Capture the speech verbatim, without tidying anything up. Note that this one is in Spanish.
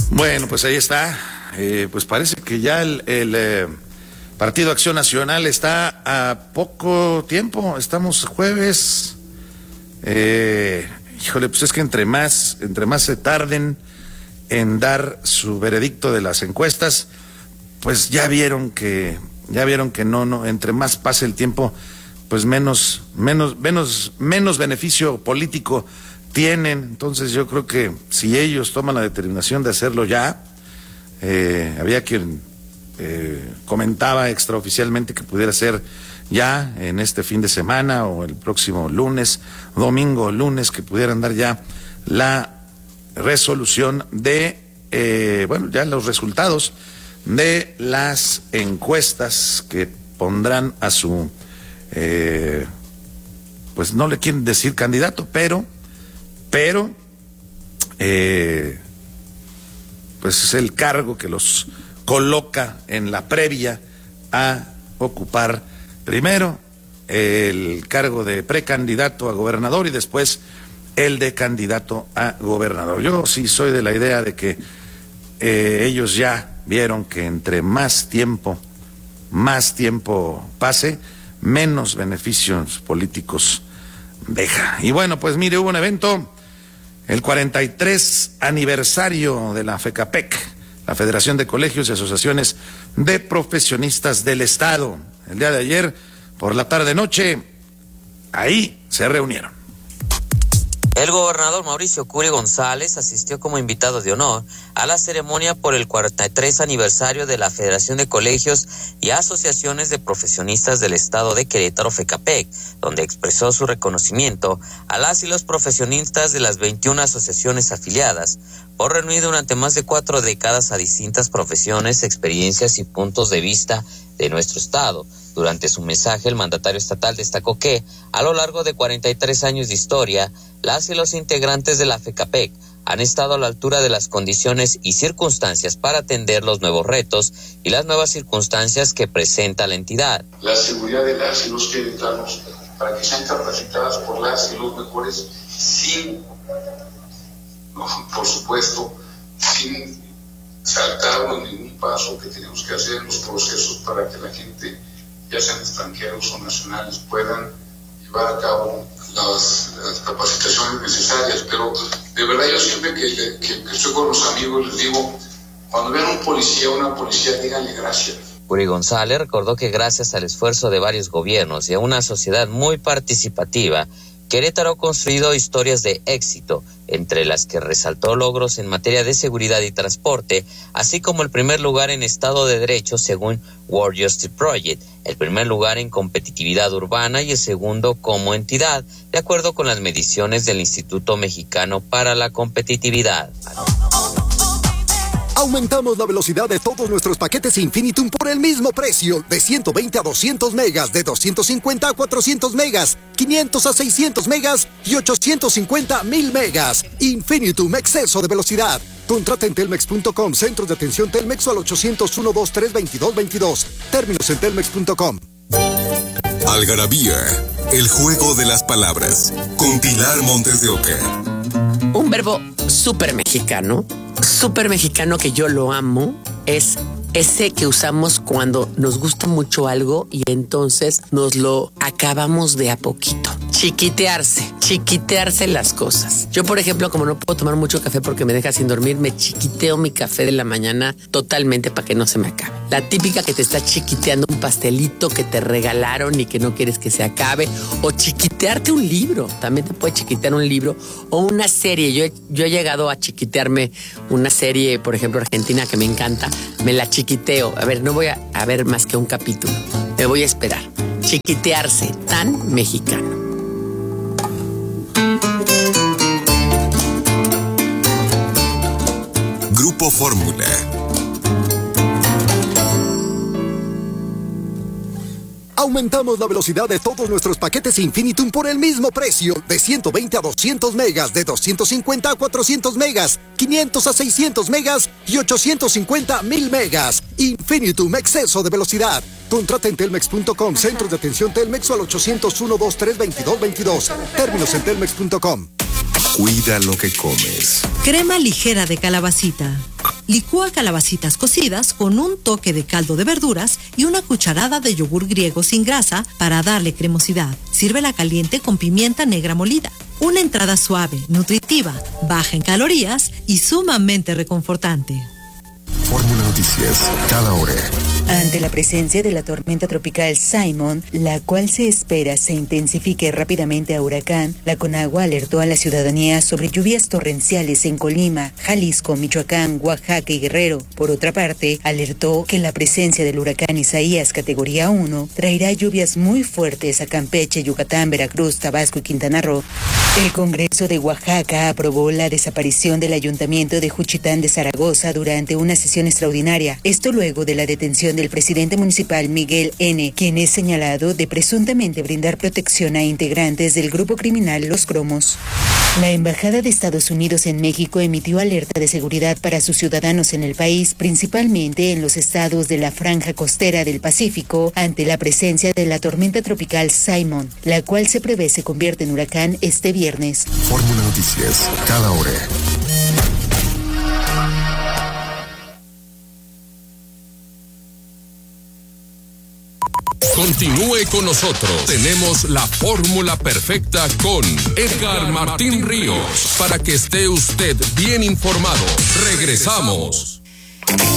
Bueno, pues ahí está. Eh, pues parece que ya el, el eh, Partido Acción Nacional está a poco tiempo. Estamos jueves. Eh, híjole, pues es que entre más, entre más se tarden en dar su veredicto de las encuestas, pues ya vieron que, ya vieron que no, no, entre más pase el tiempo, pues menos, menos, menos, menos beneficio político tienen. Entonces yo creo que si ellos toman la determinación de hacerlo ya, eh, había quien eh, comentaba extraoficialmente que pudiera ser ya en este fin de semana o el próximo lunes, domingo o lunes, que pudieran dar ya la resolución de, eh, bueno, ya los resultados de las encuestas que pondrán a su, eh, pues no le quieren decir candidato, pero, pero, eh, pues es el cargo que los coloca en la previa a ocupar primero el cargo de precandidato a gobernador y después el de candidato a gobernador. Yo sí soy de la idea de que eh, ellos ya vieron que entre más tiempo, más tiempo pase, menos beneficios políticos deja. Y bueno, pues mire, hubo un evento, el cuarenta y tres aniversario de la FECAPEC, la Federación de Colegios y Asociaciones de Profesionistas del Estado. El día de ayer, por la tarde-noche, ahí se reunieron. El gobernador Mauricio Curi González asistió como invitado de honor a la ceremonia por el cuarenta y tres aniversario de la Federación de Colegios y Asociaciones de Profesionistas del Estado de Querétaro, FECAPEC, donde expresó su reconocimiento a las y los profesionistas de las veintiuna asociaciones afiliadas por reunir durante más de cuatro décadas a distintas profesiones, experiencias y puntos de vista de nuestro estado. Durante su mensaje, el mandatario estatal destacó que, a lo largo de cuarenta y tres años de historia, las y los integrantes de la FECAPEC han estado a la altura de las condiciones y circunstancias para atender los nuevos retos y las nuevas circunstancias que presenta la entidad. La seguridad de las y los queretanos para que sean capacitadas por las y los mejores, sin, por supuesto, sin saltarnos ningún paso que tenemos que hacer en los procesos para que la gente, ya sean extranjeros o nacionales, puedan llevar a cabo las, las capacitaciones necesarias. Pero de verdad yo siempre que, que, que estoy con los amigos les digo, cuando vean un policía o una policía, díganle gracias. Curi González recordó que gracias al esfuerzo de varios gobiernos y a una sociedad muy participativa, Querétaro ha construido historias de éxito, entre las que resaltó logros en materia de seguridad y transporte, así como el primer lugar en Estado de Derecho según World Justice Project, el primer lugar en competitividad urbana y el segundo como entidad, de acuerdo con las mediciones del Instituto Mexicano para la Competitividad. Aumentamos la velocidad de todos nuestros paquetes Infinitum por el mismo precio, de ciento veinte a doscientos megas, de doscientos cincuenta a cuatrocientos megas, quinientos a seiscientos megas y ochocientos cincuenta a mil megas. Infinitum, exceso de velocidad. Contrata en telmex punto com, centros de atención Telmex o al ochocientos uno, veintitrés, veintidós, veintidós. Términos en telmex punto com. Algarabía, el juego de las palabras, con Pilar Montes de Oca. Un verbo súper mexicano, súper mexicano que yo lo amo, es ese que usamos cuando nos gusta mucho algo y entonces nos lo acabamos de a poquito. Chiquitearse, chiquitearse las cosas. Yo, por ejemplo, como no puedo tomar mucho café porque me deja sin dormir, me chiquiteo mi café de la mañana totalmente para que no se me acabe. La típica que te está chiquiteando un pastelito que te regalaron y que no quieres que se acabe. O chiquitearte un libro. También te puede chiquitear un libro o una serie. Yo he, yo he llegado a chiquitearme una serie, por ejemplo, argentina que me encanta. Me la chiquiteo. A ver, no voy a, a ver más que un capítulo. Me voy a esperar. Chiquitearse, tan mexicano. Grupo Fórmula. Aumentamos la velocidad de todos nuestros paquetes Infinitum por el mismo precio, de ciento veinte a doscientos megas, de doscientos cincuenta a cuatrocientos megas, quinientos a seiscientos megas y ochocientos cincuenta a mil megas. Infinitum, exceso de velocidad. Contrata en telmex punto com, centros de atención Telmex o al ochocientos uno, veintitrés, veintidós, veintidós. Términos en telmex punto com. Cuida lo que comes. Crema ligera de calabacita. Licúa calabacitas cocidas con un toque de caldo de verduras y una cucharada de yogur griego sin grasa para darle cremosidad. Sírvela caliente con pimienta negra molida. Una entrada suave, nutritiva, baja en calorías y sumamente reconfortante. Fórmula Noticias, cada hora. Ante la presencia de la tormenta tropical Simon, la cual se espera se intensifique rápidamente a huracán, la Conagua alertó a la ciudadanía sobre lluvias torrenciales en Colima, Jalisco, Michoacán, Oaxaca y Guerrero. Por otra parte, alertó que la presencia del huracán Isaías categoría uno traerá lluvias muy fuertes a Campeche, Yucatán, Veracruz, Tabasco y Quintana Roo. El Congreso de Oaxaca aprobó la desaparición del Ayuntamiento de Juchitán de Zaragoza durante una sesión extraordinaria. Esto luego de la detención del presidente municipal Miguel N., quien es señalado de presuntamente brindar protección a integrantes del grupo criminal Los Cromos. La Embajada de Estados Unidos en México emitió alerta de seguridad para sus ciudadanos en el país, principalmente en los estados de la franja costera del Pacífico, ante la presencia de la tormenta tropical Simon, la cual se prevé se convierte en huracán este viernes. Fórmula Noticias, cada hora. Continúe con nosotros. Tenemos la fórmula perfecta con Edgar Martín Ríos para que esté usted bien informado. Regresamos.